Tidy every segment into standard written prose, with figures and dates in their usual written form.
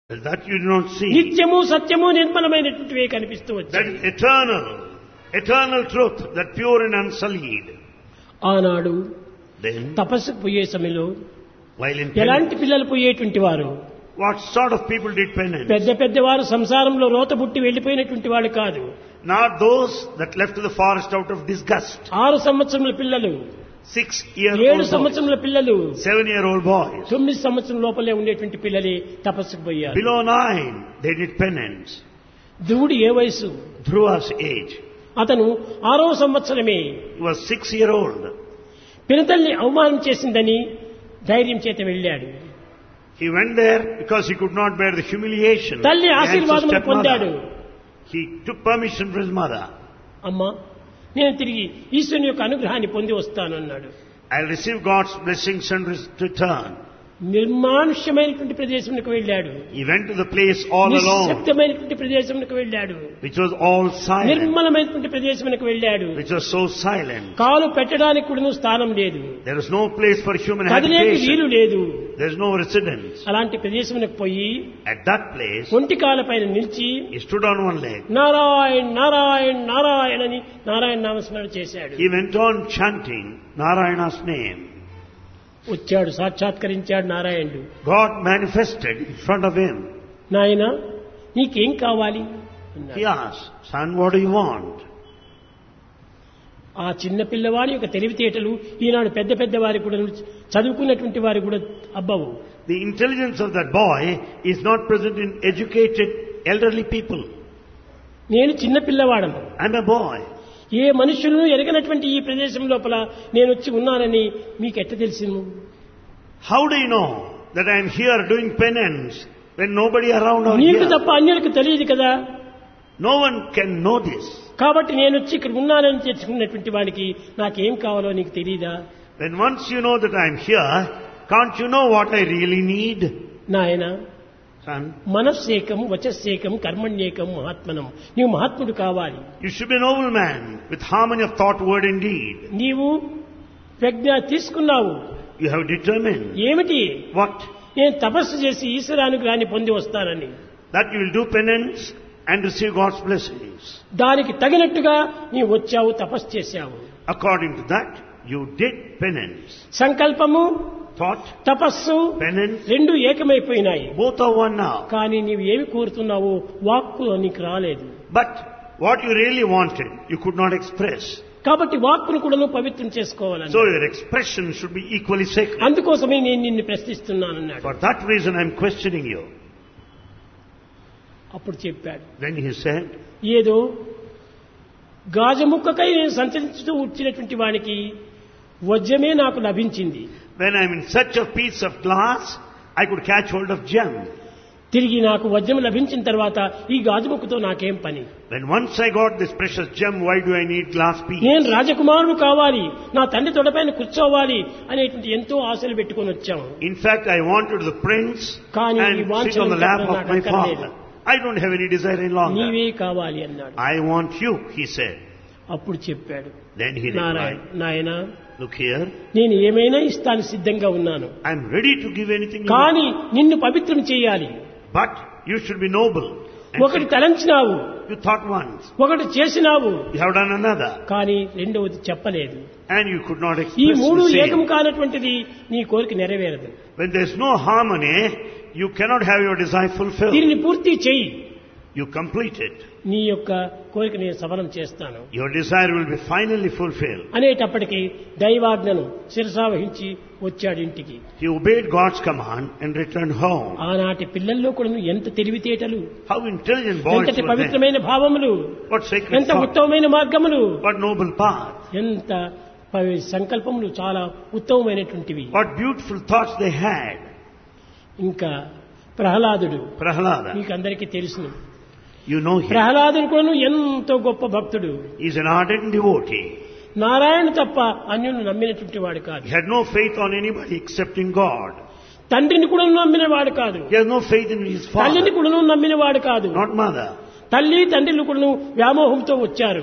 That you do not see. నిత్యము సత్యము నిర్మలమైనటువంటివే కనిపిస్తూ That వచ్చాయి. is eternal truth, that pure and unsullied. ఆనాడు Then, తపస్సుకు పోయే సమయంలో while in ఎలాంటి penance, పిల్లలు పోయేటువంటి వారు what sort of people did penance? పెద్ద పెద్దవారు సంసారంలో రోత పుట్టి వెళ్లిపోయినటువంటి వాళ్ళు కాదు. Not those that left to the forest out of disgust. 6 సంవత్సరముల పిల్లలు, 6-year-old 7 boys, సంవత్సరముల పిల్లలు, 7-year-old boys. 9 సంవత్సరం లోపలే ఉండేటువంటి పిల్లలే తపస్సుకు పోయారు. Below 9, they did penance. ధ్రువుడు ఏ వయసు? Dhruva's age. అతను 6వ సంవత్సరమే He was 6-year-old. పినతల్ని అవమానం చేసిందని ధైర్యం చేత వెళ్ళాడు. He went there because he could not bear the humiliation. తల్లి of the ఆశీర్వాదం stepmother. పొందాడు. He took permission from his mother. అమ్మా, నేను తిరిగి ఈశ్వరుని యొక్క అనుగ్రహాన్ని పొంది వస్తాను అన్నాడు. I'll receive God's blessings and return. నిర్మానుష్యమైనటువంటి ప్రదేశంకు వెళ్ళాడు. He went to the place all alone, నిశ్శబ్దమైనటువంటి ప్రదేశంకు వెళ్ళాడు. which was all silent, నిర్మలమైనటువంటి ప్రదేశంకు వెళ్ళాడు. which was so silent. కాలు పెట్టడానికి కూడా స్థానం లేదు. There was no place for human కదిలేకి వీలు habitation. లేదు. There's no residence. అలాంటి ప్రదేశంకు పోయి At that place, ఒంటి కాల పైన నిలిచి he stood on one leg. Narayan Narayan Narayana అని నారాయణ నామస్మరణ చేశాడు. He went on chanting Narayana's name. వచ్చాడు, సాక్షాత్కరించాడు నారాయణుడు. God manifested in front of him. నాయన, నీకేం కావాలి అన్నాడు. He asked, "Son, what do you want?" ఆ చిన్న పిల్లవాడి యొక్క తెలివితేటలు ఈనాడు పెద్ద పెద్ద వారికి కూడా, చదువుకున్నటువంటి వారికి కూడా అబ్బవు. The intelligence of that boy is not present in educated elderly people. నేను చిన్న పిల్లవాడను. I'm a boy. ఏ మనుషులను ఎరగనటువంటి ఈ ప్రదేశం లోపల నేను వచ్చి ఉన్నానని మీకు ఎట్ట తెలిసిను? How do you know that I'm here doing penance when nobody around or నీకు here? తప్ప అన్యులకు తెలియదు కదా. No one can know this. కాబట్టి నేను వచ్చి ఇక్కడ ఉన్నానని తెలుసుకున్నటువంటి వాడికి నాకేం కావాలో నీకు తెలియదా? When once you know that I'm here, can't you know what I really need? నాయన, Son, మనస్సేకం వచస్సేకం కర్మణ్యేకం మహాత్మనం. నీవు మహాత్ముడు కావాలి. you should be a noble man with harmony of thought, word and deed. నీవు ప్రజ్ఞ తీసుకున్నావు. You have determined. ఏమిటి? What? నేను తపస్సు చేసి ఈశ్వరానుగ్రహాన్ని పొంది వస్తానని. That you will do penance and receive God's blessings. దానికి తగినట్టుగా నీవు వచ్చావు, తపస్సు చేశావు. According to that, you did penance. సంకల్పము, Thought, తపస్సు penance, రెండు ఏకమైపోయినాయి. both are one now. కానీ నీవు ఏమి కోరుతున్నావో వాక్కు నీకు రాలేదు. But what you really wanted, you could not express. కాబట్టి వాక్కును కూడా నువ్వు పవిత్రం చేసుకోవాలని. So your expression should be equally sacred. అందుకోసమే నేను నిన్ను ప్రశ్నిస్తున్నానన్నాడు. For that reason I'm questioning you. అప్పుడు చెప్పాడు, Then he said, ఏదో గాజముక్కకై నేను సంచరించుతూ వచ్చినటువంటి వానికి వజ్రమే నాకు లభించింది. when I'm in search of piece of glass, I could catch hold of gem. తిరిగి నాకు వజ్రం లభించిన తర్వాత ఈ గాజుముక్కతో నాకేం పని? When once I got this precious gem, why do I need glass piece? నేను రాజకుమారుడు కావాలి, నా తండ్రి తొడపైన కూర్చోవాలి అనేటువంటి ఎంతో ఆశలు పెట్టుకొని వచ్చాము. In fact, I wanted the prince కానీ ఈ and sit వాంఛలు on the lap of నాకు my అక్కర్లేదు. father. I don't have any desire any longer. నీవే కావాలి అన్నాడు. I want you, he said. అప్పుడు చెప్పాడు, Then he నారాయణ, replied, నాయన, look here, నేను ఏమైనా ఇస్తాను సిద్ధంగా ఉన్నాను. I'm ready to give anything you కానీ want. నిన్ను పవిత్రం చేయాలి. But you should be noble. And ఒకటి తలంచినావు, you thought once, ఒకటి చేసినావు, you have done another, కానీ రెండవది చెప్పలేదు. and you could not ఈ express మూడు the ఏకం same. కానటువంటిది నీ కోరిక నెరవేరదు. When there's no harmony, you cannot have your desire fulfilled. దీనిని పూర్తి చెయ్యి, You complete it. నీ యొక్క కోరిక నేను సఫలం చేస్తాను Your desire will be finally fulfilled. అనేటప్పటికీ దైవాజ్ఞను శిరసావహించి వచ్చాడు ఇంటికి. He obeyed God's command and returned home. ఆనాటి పిల్లల్లో కూడా ఎంత తెలివితేటలు, How intelligent boys ఎంతటి were then. పవిత్రమైన భావములు, What sacred ఎంత thought. ఉత్తమమైన మార్గములు, What noble path. ఎంత సంకల్పములు చాలా ఉత్తమమైనటువంటివి. What beautiful thoughts they had. ఇంకా ప్రహ్లాదుడు Prahlada. మీకు అందరికీ తెలుసును. You know him. ప్రహ్లాదుడు కూడా ఎంతో గొప్ప భక్తుడు. He's an ardent devotee. Narayana తప్ప అన్యును నమ్మినటువంటి వాడు కాదు. He had no faith on anybody except in God. తండ్రిని కూడా నమ్మిన వాడు కాదు. He has no faith in his తల్లిని father, కూడా నమ్మిన వాడు కాదు. not mother. తల్లి తండ్రులు కూడా వ్యామోహంతో వచ్చారు.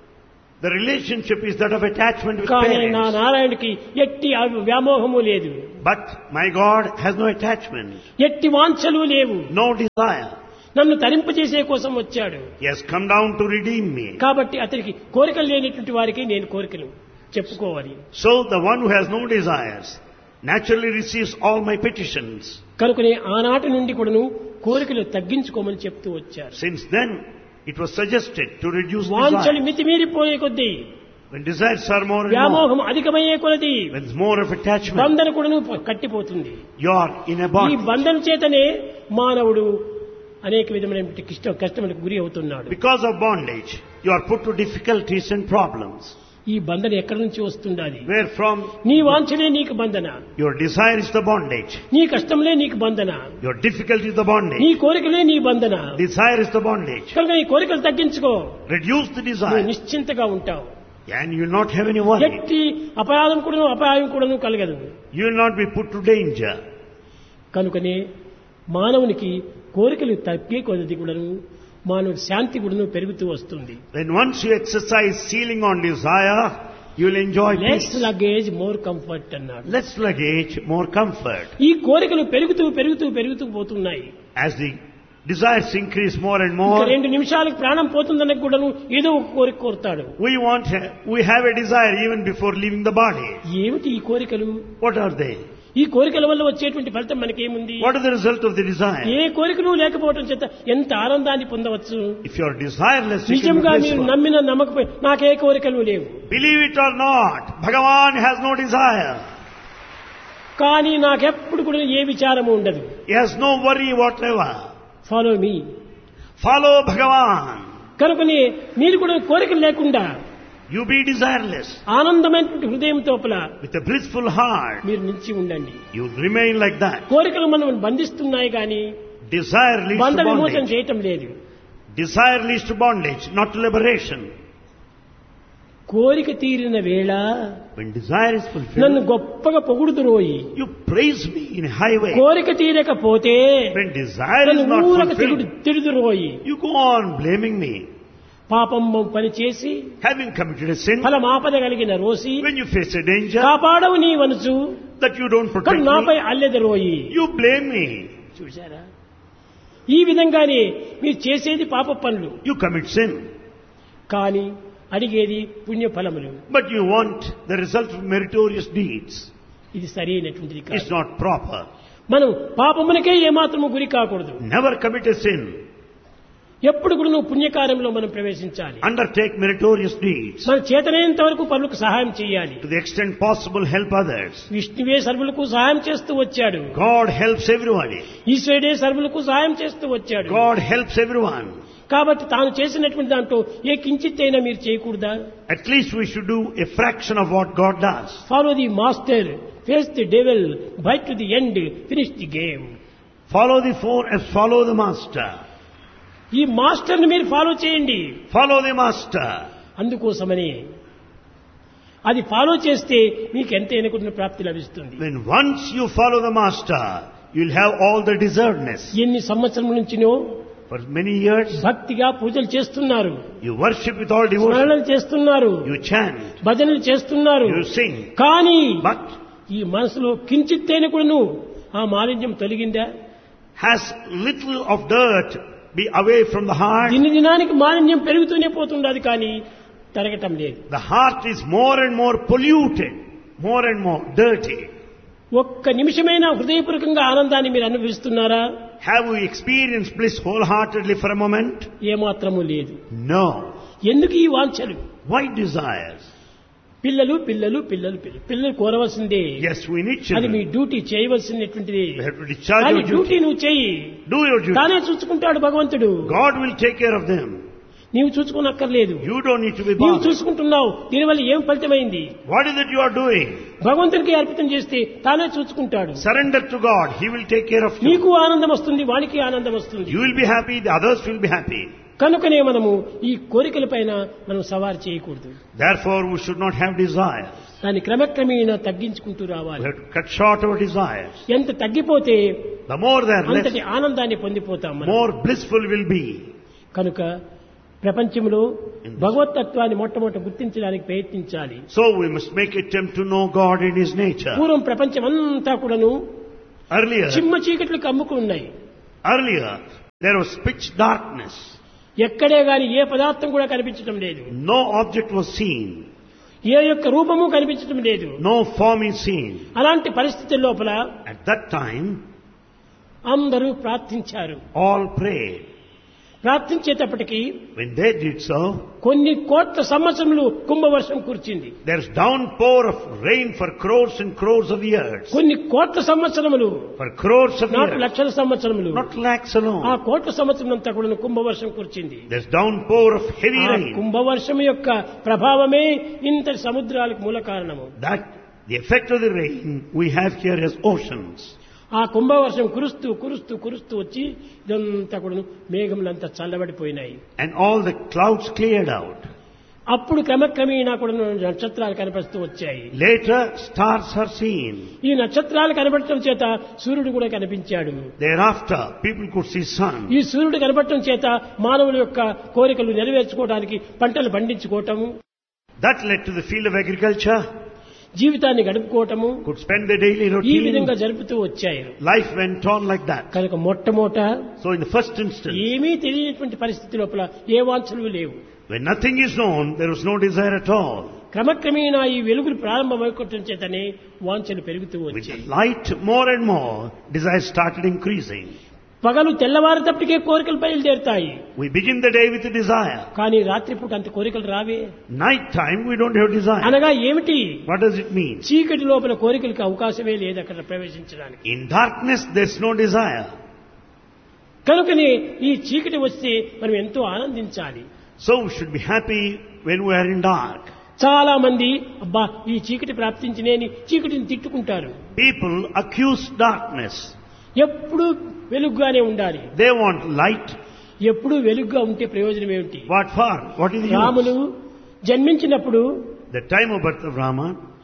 The relationship is that of attachment with కానీ నా parents. నారాయణకి ఎట్టి వ్యామోహము లేదు. But my God has no attachment, ఎట్టి వాంఛలు లేవు. no desire. నన్ను తరింపజేసే కోసం వచ్చాడు. He has come down to redeem me. కాబట్టి అతనికి కోరికలు లేనటువంటి వారికి నేను కోరికలు చెప్పుకోవాలి. So the one who has no desires naturally receives all my petitions. కనుకనే ఆనాటి నుండి కూడాను కోరికలు తగ్గించుకోమని చెప్తూ వచ్చారు. Since then, it was suggested to reduce వాంఛలు desire. మితిమీరిపోయే కొద్దీ, When desires are more and more, వ్యామోహం అధికమయ్యే కొలది when there's more of attachment, బంధన కూడాను కట్టిపోతుంది. you are in a ఈ bond. బంధన చేతనే మానవుడు అనేక విధమైన కష్టములకు గురి అవుతున్నాడు. Because of bondage, you are put to difficulties and problems. ఈ బంధన ఎక్కడి నుంచి వస్తుండాలి? Where from? నీ వాంఛలే నీకు బంధన, Your desire is the bondage. నీ కష్టంలే నీకు బంధన, Your difficulty is the bondage. నీ కోరికలే నీ బంధన. Desire is the bondage. కనుక నీ కోరికలు తగ్గించుకో, Reduce the నువ్వు desire నిశ్చింతగా ఉంటావు. and you will not have any worry. ఎట్టి అపాయం కూడాను కలగదు. You will not be put to danger. కనుకనే మానవునికి కోరికలు తగ్గే కొద్ది కూడాను మానవుడి శాంతి కూడాను పెరుగుతూ వస్తుంది. When once you exercise ceiling on desire, you will enjoy less peace. Luggage more comfort అన్నాడు. Less luggage, more comfort. ఈ కోరికలు పెరుగుతూ పోతున్నాయి. As the desires increase more and ఇంకా more, 2 నిమిషాలకు ప్రాణం పోతుందన్న కూడాను ఏదో ఒక కోరిక కోరుతాడు. we have a desire even before leaving the body. ఏమిటి ఈ కోరికలు? What are they? ఈ కోరికల వల్ల వచ్చేటువంటి ఫలితం మనకేముంది? What is the result of the desire? ఏ కోరికలు లేకపోవడం చేత ఎంత ఆనందాన్ని పొందవచ్చు. If you are desireless, you can be నిజంగా మీరు blissful. నమ్మిన నమ్మకపోయి నాకే కోరికలు లేవు. Believe it or not, Bhagavan has no desire. కానీ నాకెప్పుడు కూడా ఏ విచారము ఉండదు. He has no worry whatever. Follow me. Follow Bhagavan. కనుకనే మీరు కూడా కోరికలు లేకుండా You be desireless. ఆనందమైనటువంటి హృదయం తోపల With a blissful heart, మీరు నిలిచి ఉండండి. you remain like that. కోరికలు మనం బంధిస్తున్నాయి కానీ Desire leads బంధ to విమోచన bondage. చేయటం లేదు. Desire leads to bondage, not to liberation. కోరిక తీరిన వేళ When desire is నన్ను fulfilled, గొప్పగా పొగుడుదురోయి. you praise me in a high way. కోరిక తీరకపోతే When desire is నన్ను not ఊరక fulfilled, తిడుదురోయి. you go on blaming me. పాపం పని చేసి Having committed a sin, ఫలమాపద కలిగిన Rosy when you face a danger కాపాడవు నీ వనుసు that you don't protect కానీ నాపై me, అల్లెదరోయి. you blame me. చూశారా? ఈ విధంగానే మీరు చేసేది పాప పనులు, You commit sin, కానీ అడిగేది పుణ్య ఫలములు. but you want the result of meritorious deeds. ఇది సరైనటువంటిది It's కాదు. not proper. మనం పాపమునకే ఏమాత్రము గురి కాకూడదు. Never commit a sin. ఎప్పుడు కూడా నువ్వు పుణ్యకార్యంలో మనం ప్రవేశించాలి. Undertake meritorious deeds. మన చేతనైనంత వరకు పనులకు సహాయం చేయాలి. To the extent possible, help others. విష్ణువే సర్వులకు సహాయం చేస్తూ వచ్చాడు. God helps everybody. ఈశ్వరుడే సర్వులకు సహాయం చేస్తూ వచ్చాడు. God helps everyone. కాబట్టి తాను చేసినటువంటి దాంట్లో ఏ కించిత్తైనా మీరు చేయకూడదా? At least we should do a fraction of what God does. Follow the master, face the devil, byte to the end, finish the game. Follow the master. ఈ మాస్టర్ని మీరు ఫాలో చేయండి. Follow the master. అందుకోసమని అది follow చేస్తే మీకు ఎంతైనా కూడా ప్రాప్తి లభిస్తుంది. When once you follow the master, you'll have all the deservedness. ఎన్ని సంవత్సరముల నుంచినో For many years, భక్తిగా పూజలు చేస్తున్నారు, you worship with all devotion. స్మరణలు చేస్తున్నారు, You chant. భజనలు చేస్తున్నారు. You sing. కానీ But ఈ మనసులో కించిత్తైనా కూడాను ఆ మాలిన్యం తొలగిందా? has little of dirt be away from the heart. దినానికి మాలిన్యం పెరుగుతూనే పోతున్నది కానీ తరగటం లేదు. The heart is more and more polluted, more and more dirty. ఒక్క నిమిషమైనా హృదయపూర్వకంగా ఆనందాన్ని మీరు అనుభవిస్తున్నారా? Have we experienced bliss wholeheartedly for a moment? ఏమాత్రము లేదు. No. ఎందుకు ఈ వాంఛలు? Why desires? పిల్లలు పిల్లలు పిల్లలు పిల్లలు పిల్లలు కోరవలసిందే. Yes, we need అది మీ children. Duty చేయవలసినటువంటిది. We have to discharge కానీ our డ్యూటీ duty. నువ్వు చెయ్యి, Do your duty. తానే చూసుకుంటాడు భగవంతుడు. God will take care of them. నీవు చూసుకోనక్కర్లేదు. You don't need to be నీవు bothered. చూసుకుంటున్నావు, దీనివల్ల ఏం ఫలితమైంది? What is it you are doing? భగవంతునికి అర్పితం చేస్తే తానే చూసుకుంటాడు. Surrender to God. He will take care of you. నీకు ఆనందం వస్తుంది, వానికి ఆనందం వస్తుంది. You will be happy. The others will be happy. కనుకనే మనము ఈ కోరికల పైన మనం సవారు చేయకూడదు. Therefore, we should not have desires. దాన్ని క్రమక్రమేణా తగ్గించుకుంటూ We రావాలి. have to cut short our desires. ఎంత తగ్గిపోతే The more they are less, అంతటి ఆనందాన్ని పొందిపోతాం మనం. more blissful will be. కనుక ప్రపంచంలో in this. భగవతత్వాన్ని మొట్టమొదట గుర్తించడానికి ప్రయత్నించాలి. So we must make attempt to know God in His nature. పూర్వం ప్రపంచం అంతా కూడాను Earlier, చిమ్మ చీకట్లకు అమ్ముకున్నాయి. there was pitch darkness. ఎక్కడే గాని ఏ పదార్థం కూడా కనిపించడం లేదు. No object was seen. ఏ యొక్క రూపము కనిపించడం లేదు. No form is seen. అలాంటి పరిస్థితుల లోపల At that time, అందరూ ప్రార్థించారు. all prayed. ప్రార్థించేటప్పటికి When they did so, కొన్ని కోట్ల సంవత్సరములు కుంభవర్షం కురిచింది. there's downpour of rain for crores and crores of years. కొన్ని కోట్ల సంవత్సరములు, For crores of నాటి years. లక్షల సంవత్సరములు, Not lakhs ఆ alone. కోట్ల సంవత్సరం అంతా కూడా కుంభవర్షం కురిచింది. There's downpour of heavy ఆ rain. కుంభవర్షం యొక్క ప్రభావమే ఇంతటి సముద్రాలకు మూల కారణము. That, the effect of the rain we have here as oceans. ఆ కుంభవర్షం కురుస్తూ కురుస్తూ కురుస్తూ వచ్చి ఇదంతా కూడా మేఘములంతా చల్లబడిపోయినాయి. And all the clouds cleared out. అప్పుడు క్రమక్రమేణా కూడా నక్షత్రాలు కనిపిస్తూ వచ్చాయి. Later, stars are seen. ఈ నక్షత్రాలు కనబడటం చేత సూర్యుడు కూడా కనిపించాడు. Thereafter, people could see sun. ఈ సూర్యుడు కనబడటం చేత మానవుల యొక్క కోరికలు నెరవేర్చుకోవడానికి పంటలు పండించుకోవటము, That led to the field of agriculture. జీవితాన్ని గడుపుకోవటము, Could spend the daily ఈ routine. విధంగా జరుపుతూ వచ్చాయి. Life went on like that. కనుక మొట్టమొదట So in the first instance, ఏమీ తెలియనటువంటి పరిస్థితి లోపల ఏ వాంఛలు లేవు. when nothing is known, there was no desire at all. క్రమక్రమేణా ఈ వెలుగులు ప్రారంభమైకోవటం చేతనే వాంఛలు పెరుగుతూ With the వచ్చాయి. light more and more, desire started increasing. పగలు తెల్లవారేటప్పటికే కోరికలు బయలుదేరుతాయి. We begin the day with a desire. కానీ రాత్రిపూట అంత కోరికలు రావే. Night time, we don't have desire. అనగా ఏమిటి? What does it mean? చీకటి లోపల కోరికలకు అవకాశమే లేదు అక్కడ ప్రవేశించడానికి. In darkness, there's no desire. కనుకనే ఈ చీకటి వస్తే మనం ఎంతో ఆనందించాలి. So we should be happy when we are in dark. చాలా మంది అబ్బా ఈ చీకటి ప్రాప్తించినేని చీకటిని తిట్టుకుంటారు. People accuse darkness. ఎప్పుడు వెలుగుగానే ఉండాలి. They want light. ఎప్పుడు వెలుగుగా ఉంటే ప్రయోజనం ఏమిటి? What for? What is the Ramulu use? జన్మించినప్పుడు The time of birth of Rama,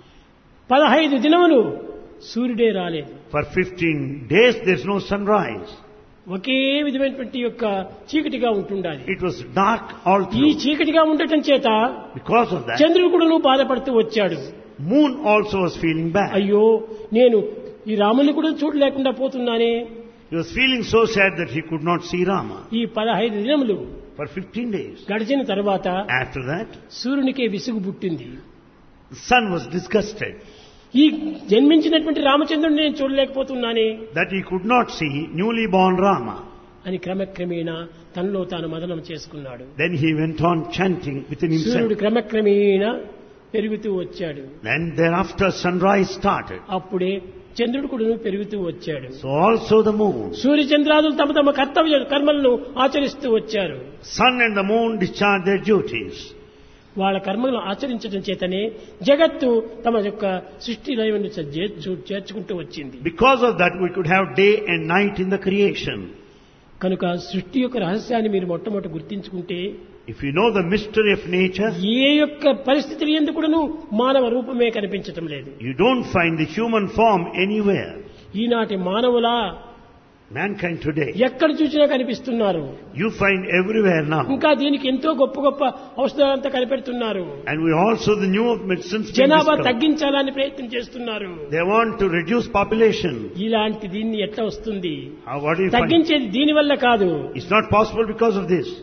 15 దినములు సూర్యుడే రాలేదు. for 15 days there's no sunrise. ఒకే విధమైనటువంటి యొక్క చీకటిగా ఉంటుండాలి. It was dark all ఈ through. చీకటిగా ఉండటం చేత Because of that, చంద్రుడు కూడా బాధపడుతూ వచ్చాడు. moon also was feeling bad. అయ్యో నేను ఈ రాముని కూడా చూడలేకుండా పోతున్నానే. He was feeling so sad that he could not see Rama. ఈ 15 దినములు For 15 days. గడిచిన తర్వాత After that, సూర్యునికే విసుగు పుట్టింది. the sun was disgusted ఈ జన్మించినటువంటి రామచంద్రుడిని నేను చూడలేకపోతున్నానే that he could not see newly born Rama. అని క్రమక్రమేణా తనలో తాను మదనం చేసుకున్నాడు. Then he went on chanting within సూర్యుడు himself. క్రమక్రమేణా పెరుగుతూ వచ్చాడు. Then thereafter sunrise started. అప్పుడే చంద్రుడు కూడా పెరుగుతూ వచ్చాడు. So also the moon. సూర్య చంద్రాదులు తమ తమ కర్తవ్య కర్మలను ఆచరిస్తూ వచ్చారు. Sun and the moon discharge their duties. వాళ్ళ కర్మలను ఆచరించడం చేతనే జగత్తు తమ యొక్క సృష్టి లయವನ್ನು చేర్చుకుంటూ వచ్చింది. Because of that we could have day and night in the creation. కనుక సృష్టి యొక్క రహస్యాన్ని మీరు మొట్టమొదటి గుర్తించుకుంటే, If you know the mystery of nature, ఏ యొక్క పరిస్థితులు ఎందుకును మానవ రూపమే కనిపించటం లేదు. you don't find the human form anywhere. ఈనాటి మానవుల Mankind today, ఎక్కడ చూసినా కనిపిస్తున్నారు. you find everywhere now. ఇంకా దీనికి ఎంతో గొప్ప గొప్ప ఔషధాలంతా కనిపెడుతున్నారు. And we also the new medicines being జనాభా discovered. తగ్గించాలని ప్రయత్నం చేస్తున్నారు. They want to reduce population. ఇలాంటి దీన్ని ఎట్లా వస్తుంది? What do you find? తగ్గించేది దీని వల్ల కాదు. It's not possible because of this.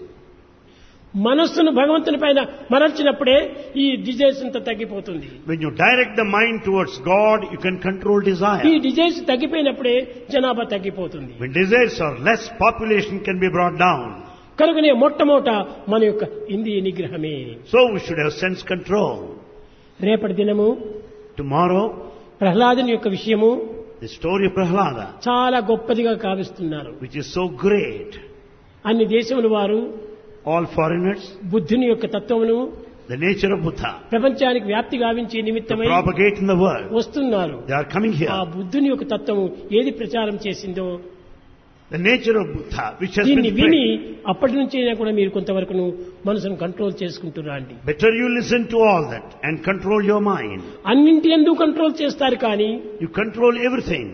మనస్సును భగవంతుని పైన మరల్చినప్పుడే ఈ డిజైర్స్ అంతా తగ్గిపోతుంది. When you direct the mind towards God, you can control ఈ desire. డిజైర్స్ తగ్గిపోయినప్పుడే జనాభా తగ్గిపోతుంది. When desires are less, population can be brought down. కనుకనే మొట్టమొదట మన యొక్క ఇంద్రియ నిగ్రహమే. So we should have sense control. రేపటి దినము Tomorrow, ప్రహ్లాదుని యొక్క విషయము the story of Prahlada, చాలా గొప్పదిగా కావిస్తున్నారు. which is so great. అన్ని దేశముల వారు All foreigners, బుద్ధుని యొక్క తత్వమును the nature of Buddha, ప్రపంచానికి వ్యాప్తి గావించే to నిమిత్తమై propagate in the world. వస్తున్నారు. They are coming ఆ here. బుద్ధుని యొక్క తత్వము ఏది ప్రచారం చేసిందో The nature of Buddha, which has దీన్ని been విని spread. అప్పటి నుంచైనా కూడా మీరు కొంతవరకు మనసును control చేసుకుంటున్నాండి. Better you listen to all that and control your mind. అన్నింటి ఎందుకు కంట్రోల్ చేస్తారు కానీ You control everything,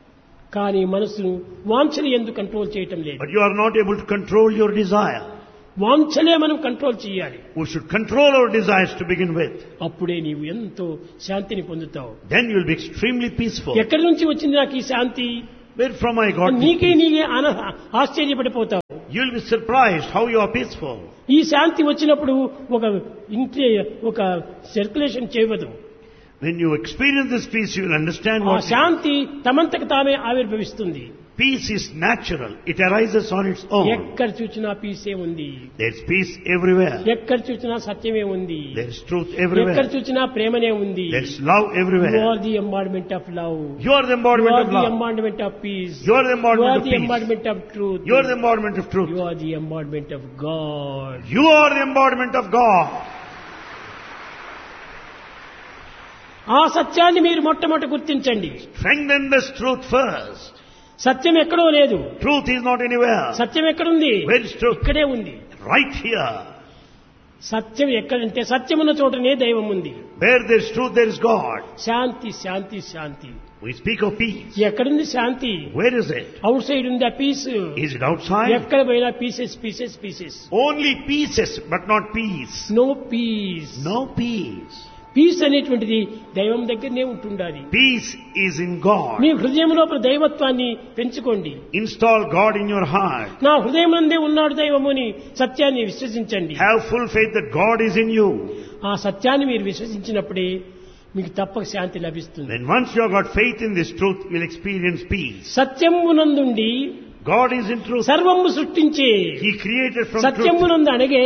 కానీ మనసును వాంఛని ఎందుకు కంట్రోల్ చేయటం లేదు. but you are not able to control your desire. వాంఛలే మనం కంట్రోల్ చేయాలి. We should control our desires to begin with. అప్పుడే నీవు ఎంతో శాంతిని పొందుతావు. Then you will be extremely peaceful. ఎక్కడి నుంచి వచ్చింది నాకు ఈ శాంతి? Where from I got this నీకే peace? నీకే ఆశ్చర్యపడిపోతావు. You will be surprised how you are peaceful. ఈ శాంతి వచ్చినప్పుడు ఒక సర్క్యులేషన్ చేయవద్దు. When you experience this peace, you will understand ఆ what శాంతి తమంతకు తామే ఆవిర్భవిస్తుంది. peace is natural. It arises on its own. ఎక్కడ చూసినా పీసే ఉంది. There is peace everywhere. ఎక్కడ చూసినా సత్యమే ఉంది. There is truth ఎక్కడ everywhere. చూసినా ప్రేమనే ఉంది. There is love You everywhere. are the embodiment of love. You are the You embodiment are of the love. embodiment of peace. You are the You embodiment are of the peace. embodiment of truth. You are the embodiment of truth. You are the embodiment of God. You are the embodiment of God. ఆ సత్యాన్ని మీరు మొట్టమొదట గుర్తించండి. Strengthen this truth first. సత్యం ఎక్కడో లేదు. Truth is not anywhere. సత్యం ఎక్కడుంది? Where is truth? ఇక్కడే ఉంది. Right here. సత్యం ఎక్కడంటే సత్యమున్న చోటనే దైవం ఉంది. Where there is truth, there is God. Shanti Shanti Shanti. We speak of peace. ఎక్కడుంది శాంతి? Where is it? Out side ఉంది ఆ పీస్. Is it outside? ఎక్కడ పోయినా pieces pieces pieces. Only pieces, but not peace. No piece. No peace. Piece అనేటువంటిది దైవం దగ్గరనే ఉంటుండాలి. Peace is in God. మీ హృదయం లోపల దైవత్వాన్ని పెంచుకోండి. Install God in your heart. నా హృదయం నందే ఉన్నాడు దైవము అని సత్యాన్ని విశ్వసించండి. Have full faith that God is in you. ఆ సత్యాన్ని మీరు విశ్వసించినప్పుడే మీకు తప్పక శాంతి లభిస్తుంది. Then once you have got faith in this truth, you will experience peace. సత్యమునందుండి God is in truth. సర్వము సృష్టించే. He created from truth. సత్యమునందు అనగే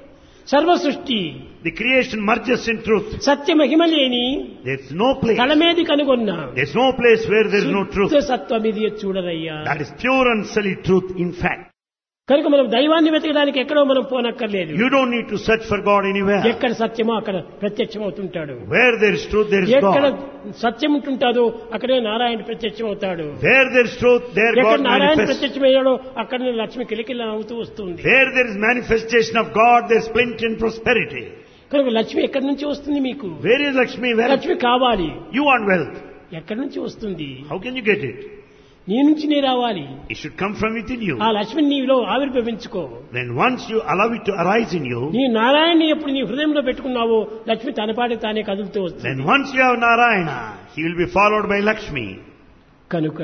సర్వ సృష్టి. The creation merges in truth. సత్య మహిమ లేని There's no place. తలమేది కనుగొన్న There's no place where there's no truth. సత్వమిది చూడరయ్యా. That is pure and solid truth in fact. కనుక మనం దైవాన్ని వెతకడానికి ఎక్కడో మనం పోనక్కర్లేదు. You don't need to search for God anywhere. ఎక్కడ సత్యమో అక్కడ ప్రత్యక్షమవుతుంటాడు. Where there is truth, there is ఎక్కడ God. సత్యం ఉంటుంటాదో అక్కడే Narayana ప్రత్యక్షమవుతాడు. Where there is truth, there ఎక్కడ God నారాయణ manifests. ప్రత్యక్షమయ్యాడో అక్కడ లక్ష్మి కిలకిల అవుతూ వస్తుంది. Where there is manifestation of God, there is plenty and prosperity. కనుక లక్ష్మి ఎక్కడి నుంచి వస్తుంది మీకు? Where is Lakshmi? Where Lakshmi కావాలి. you want wealth? ఎక్కడి నుంచి వస్తుంది? How can you get it? నీ నుంచి నీ రావాలి. It should come from within you. ఆ లక్ష్మిని నీలో ఆవిర్భవించుకో. Then once you allow it to arise in you, నీ నారాయణని ఎప్పుడు నీ హృదయంలో పెట్టుకున్నావో లక్ష్మి తనపాటి తానే కదులుతూ వస్తుంది. then once you have Narayana, he will be followed by Lakshmi. కనుక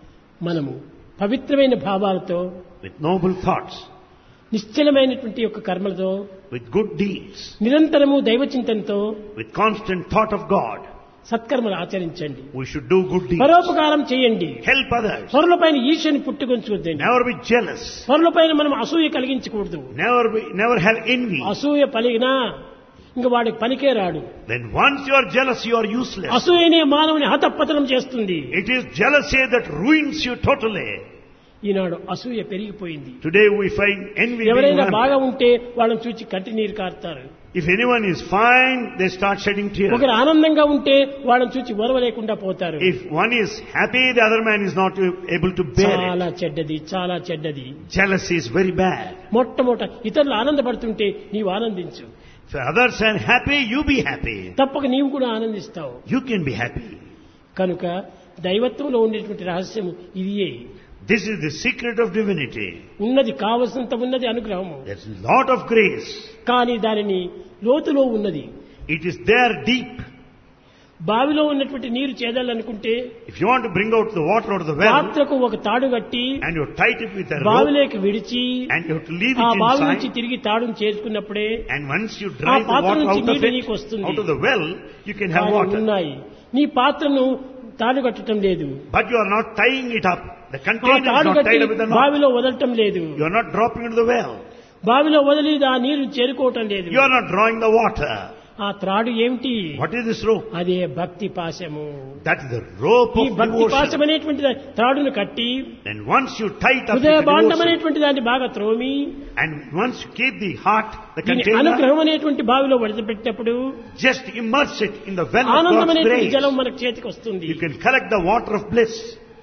మనము పవిత్రమైన భావాలతో, With noble thoughts, నిశ్చలమైనటువంటి యొక్క కర్మలతో, with good deeds, నిరంతరము దైవ చింతనతో with constant thought of God, సత్కర్మలు ఆచరించండి. we should do good deeds. పరోపకారం చేయండి. Help others. పరులపైన ఈర్ష్యని పుట్టుకొంచుకోద్దండి. Never be jealous. పరులపైన మనం అసూయ కలిగించకూడదు. Never have envy. అసూయ పలిగినా ఇంక వాడికి పనికే రాడు. Then once you are jealous, you are useless. అసూయనే మానవుని హతపతనం చేస్తుంది. It is jealousy that ruins you totally. ఈనాడు అసూయ పెరిగిపోయింది. Today we find envy being ఎవరైనా rampant. బాగా ఉంటే వాళ్ళని చూచి కంటి నీరు కార్తారు. If anyone is fine, they start shedding tears. ఒకరు ఆనందంగా ఉంటే వాళ్ళని చూచి ఓర్వలేకుండా పోతారు. If one is happy, the other man is not able to bear చాలా it. చెడ్డది, చాలా చెడ్డది. Jealousy is very bad. మొట్టమొదట ఇతరులు ఆనందపడుతుంటే నీవు ఆనందించు. If others are happy, you be happy. తప్పక నీవు కూడా ఆనందిస్తావు. You can be happy. కనుక దైవత్వంలో ఉండేటువంటి రహస్యం ఇదియే. This is the secret of divinity. ఉన్నది కావలసినంత ఉన్నది అనుగ్రహము. There's a lot of grace. కానీ దానిని లోతులో ఉన్నది. It is there deep. బావిలో ఉన్నటువంటి నీరు చేదాలనుకుంటే If you want to bring out the water out of the well, పాత్రకు ఒక తాడు కట్టి and you tie it with a rope, బావిలోకి విడిచి and you have to leave ఆ it బావి నుంచి inside, తిరిగి తాడును చేర్చుకున్నప్పుడే and once you drive the పాత్ర water నుంచి out of నీరు it, నీకు వస్తుంది. out of the well, you can have కానీ water. ఉన్నాయి. నీ పాత్రను తాడు కట్టడం లేదు. But you are not tying it up. The ఆ container is తాడు not కట్టి tied up with a knot. బావిలో వదలటం లేదు. You are not dropping into the well. బావిలో వదిలి ఆ నీరు చేరుకోవటం లేదు. You are not drawing the water. ఆ త్రాడు ఏమిటి? What is this rope? అదే భక్తి పాశము. That is the rope ఈ of భక్తి పాశం devotion. అనేటువంటి త్రాడును కట్టి And once you tie it up with హృదయ the భాండం devotion, అనేటువంటి దాన్ని బాగా త్రోమి and once you keep the heart, the దీని container, అనుగ్రహం అనేటువంటి బావిలో వదిలిపెట్టినప్పుడు just immerse it in the well of ఆనందం God's అనేటువంటి grace. జలం మనకు చేతికి వస్తుంది. You can collect the water of bliss.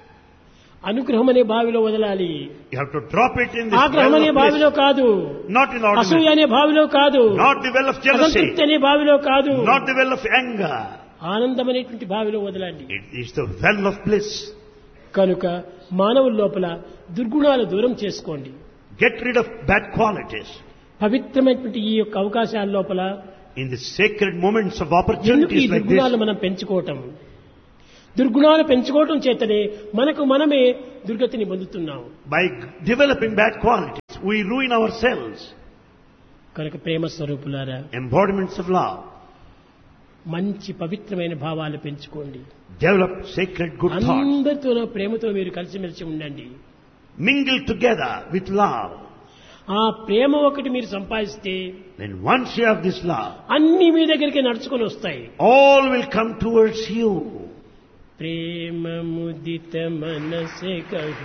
అనుగ్రహం అనే బావిలో వదలాలి. You have to drop it in this ఆగ్రహం well అనే of బావిలో bliss. కాదు. Not in అసూయ ordinary. అనే బావిలో కాదు. Not the well of jealousy. అసంతృప్తి అనే బావిలో కాదు. Not the well of anger. ఆనందం అనేటువంటి బావిలో వదలండి. It is the well of bliss. కనుక మానవుల లోపల దుర్గుణాలు దూరం చేసుకోండి. Get rid of bad qualities. పవిత్రమైనటువంటి ఈ యొక్క అవకాశాల లోపల In the sacred moments of ఎందుకు ఈ opportunities like దుర్గుణాలు this, మనం పెంచుకోవటం? దుర్గుణాలు పెంచుకోవటం చేతనే మనమే దుర్గతిని పొందుతున్నాం. by developing bad qualities, we ruin ourselves. కనుక ప్రేమ స్వరూపులారా, Embodiments of love. మంచి పవిత్రమైన భావాలు పెంచుకోండి. Develop sacred good thoughts. అందరితో ప్రేమతో మీరు కలిసిమెలిసి ఉండండి. Mingle together with love. ఆ ప్రేమ ఒకటి మీరు సంపాదిస్తే Then once you have this love, అన్ని మీ దగ్గరికి నడుచుకొని వస్తాయి. all will come towards you. ప్రేమ ముదిత మనసే కహు